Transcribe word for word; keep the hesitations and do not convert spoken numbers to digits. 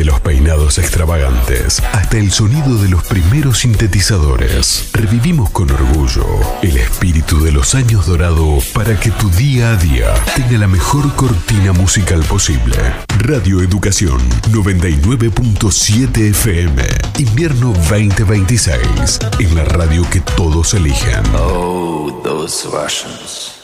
Desde los peinados extravagantes hasta el sonido de los primeros sintetizadores, revivimos con orgullo el espíritu de los años dorados para que tu día a día tenga la mejor cortina musical posible. Radio Educación noventa y nueve punto siete F M, invierno veinte veintiséis, en la radio que todos eligen. Oh, those Russians.